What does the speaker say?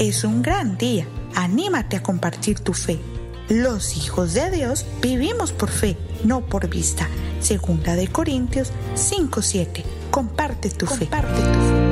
Es un gran día. Anímate a compartir tu fe. Los hijos de Dios vivimos por fe, no por vista. 2 Corintios 5:7. Comparte tu fe.